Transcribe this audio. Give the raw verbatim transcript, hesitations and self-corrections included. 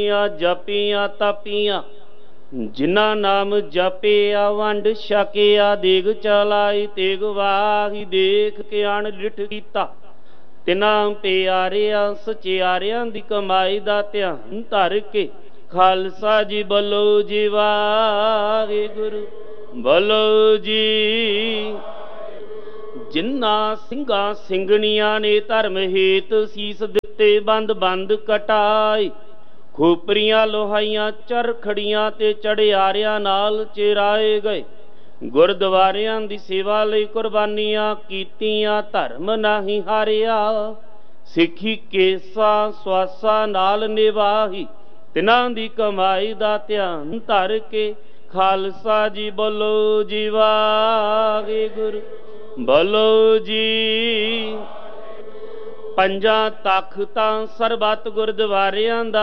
ਜਪੀਆਂ ਤਪੀਆਂ ਜਿਨ੍ਹਾਂ ਨਾਮ ਜਪਿਆ ਵੰਡ ਛਕਿਆ ਦੇਗ ਚਲਾਈ ਤੇਗ ਵਾਹੀ ਦੇਖ ਕੇ ਅਣ ਡਿਠ ਕੀਤਾ ਤਿਨਾਂ ਪਿਆਰਿਆਂ ਸਚਿਆਰਿਆਂ ਦੀ ਕਮਾਈ ਦਾ ਧਿਆਨ ਧਰ ਕੇ ਖਾਲਸਾ ਜੀ ਬੋਲੋ ਜੀ ਵਾਹਿਗੁਰੂ ਬੋਲੋ ਜੀ। ਜਿਨ੍ਹਾਂ ਸਿੰਘਾਂ ਸਿੰਘਣੀਆਂ ਨੇ ਧਰਮ ਹੇਤ ਸੀਸ ਦਿੱਤੇ ਬੰਦ ਬੰਦ ਕਟਾਈ ਖੋਪਰੀਆਂ ਲੋਹਾਈਆਂ ਚਰਖੜੀਆਂ ਤੇ ਚੜਿਆਰਿਆਂ ਨਾਲ ਚਿਰਾਏ ਗਏ ਗੁਰਦੁਆਰਿਆਂ ਦੀ ਸੇਵਾ ਲਈ ਕੁਰਬਾਨੀਆਂ ਕੀਤੀਆਂ ਧਰਮ ਨਹੀਂ ਹਾਰਿਆ ਸਿੱਖੀ ਕੇਸਾਂ ਸਵਾਸਾਂ ਨਾਲ ਨਿਭਾਈ ਤਿਨਾਂ ਦੀ ਕਮਾਈ ਦਾ ਧਿਆਨ ਧਰ ਕੇ ਖਾਲਸਾ ਜੀ ਬੋਲੋ ਜੀ ਵਾਹਿਗੁਰੂ ਬੋਲੋ ਜੀ। ਪੰਜਾਂ ਤਖਤਾਂ ਸਰਬੱਤ ਗੁਰਦੁਆਰਿਆਂ ਦਾ